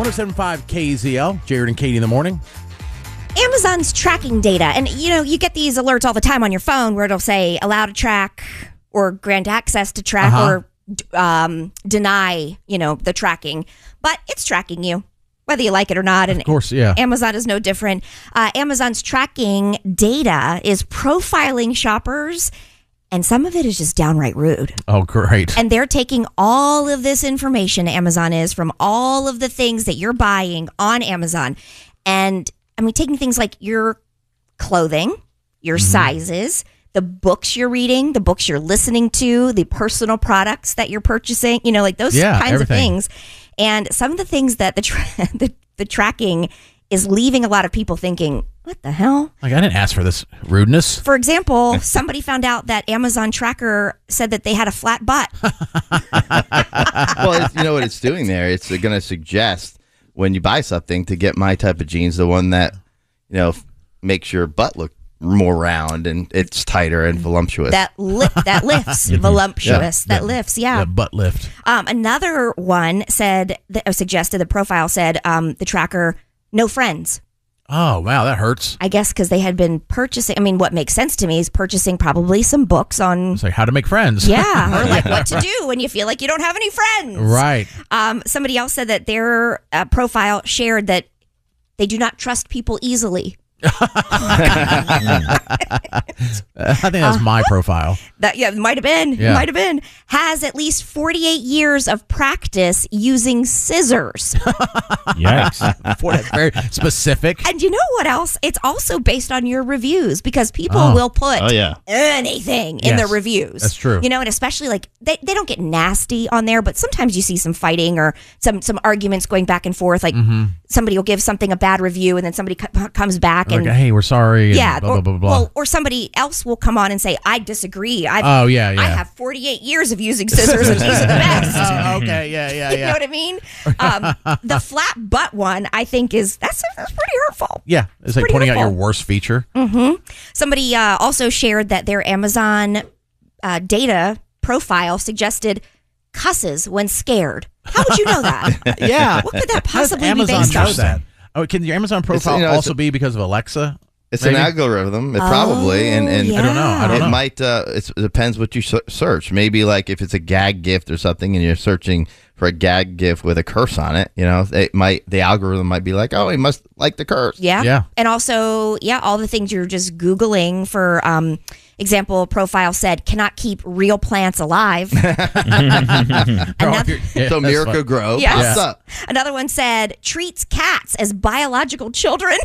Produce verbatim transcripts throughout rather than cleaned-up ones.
one oh seven point five K Z L, Jared and Katie in the morning. Amazon's tracking data. And, you know, you get these alerts all the time on your phone where it'll say allow to track or grant access to track Uh-huh. or um, deny, you know, the tracking. But it's tracking you, whether you like it or not. And Of course, yeah. Amazon is no different. Uh, Amazon's tracking data is profiling shoppers, and some of it is just downright rude. Oh, great. And they're taking all of this information, Amazon is, from all of the things that you're buying on Amazon. And, I mean, taking things like your clothing, your Mm-hmm. sizes, the books you're reading, the books you're listening to, the personal products that you're purchasing, you know, like those Yeah, kinds everything. of things. And some of the things that the, tra- the the tracking is leaving a lot of people thinking, what the hell? Like, I didn't ask for this rudeness. For example, somebody found out that Amazon Tracker said that they had a flat butt. Well, it's, you know what it's doing there? It's going to suggest when you buy something to get my type of jeans, the one that, you know, f- makes your butt look more round and it's tighter and voluptuous. That li- that lifts, voluptuous. Yeah. That lifts, yeah. The butt lift. Um, another one said, that, uh, suggested the profile said um, the tracker, no friends. Oh, wow, that hurts. I guess because they had been purchasing. I mean, what makes sense to me is purchasing probably some books on, It's like how to make friends. yeah, or like what to do when you feel like you don't have any friends. Right. Um, somebody else said that their uh, profile shared that they do not trust people easily. I think that's my profile. That yeah, it might have been. Yeah. Might have been. Has at least forty-eight years of practice using scissors. Yikes. Boy, that's very specific. And you know what else? It's also based on your reviews because people Oh. will put Oh, yeah. anything in Yes, their reviews. that's true. You know, and especially like they, they don't get nasty on there, but sometimes you see some fighting or some some arguments going back and forth. Like somebody will give something a bad review and then somebody co- comes back Like, and hey, we're sorry. and yeah, Blah, or, blah, blah, blah. well, or somebody else will come on and say, I disagree. I've, Oh, yeah, yeah. I have forty-eight years of using scissors and these are the best. Oh, okay. Yeah, yeah, You know yeah. what I mean? Um, the flat butt one, I think, is that's, that's pretty hurtful. Yeah. It's like pretty pointing out your hurtful. worst feature. Somebody uh, also shared that their Amazon uh, data profile suggested cusses when scared. How would you know that? Yeah. What could that How does possibly Amazon be based know on? that? Oh, can your Amazon profile you know, it's also a- be because of Alexa? It's maybe? an algorithm. It probably and and yeah. I don't know. I don't it know. might. Uh, it's, it depends what you se- search. Maybe like if it's a gag gift or something, and you're searching for a gag gift with a curse on it, you know, it might the algorithm might be like, oh, he must like the curse. Yeah. Yeah. And also, yeah, all the things you're just Googling for, um, example, profile said, cannot keep real plants alive. Another, Yeah, So that's Miracle fun. Grow Yes. pops up. another one said, treats cats as biological children.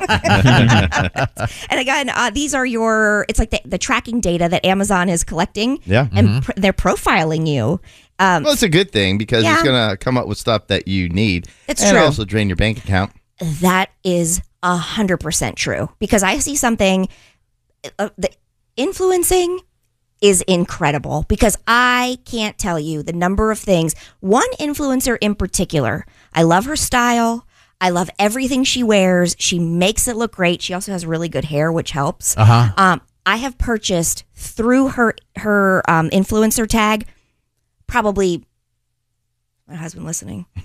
And again, uh, these are your, it's like the, the tracking data that Amazon is collecting. Yeah. And pr- they're profiling you. Um, Well, it's a good thing because Yeah. it's gonna come up with stuff that you need. It's and true. also drain your bank account. That is a hundred percent true because I see something. Uh, the influencing is incredible because I can't tell you the number of things. One influencer in particular, I love her style. I love everything she wears. She makes it look great. She also has really good hair, which helps. Uh-huh. Um, I have purchased through her her um, influencer tag probably. My husband listening.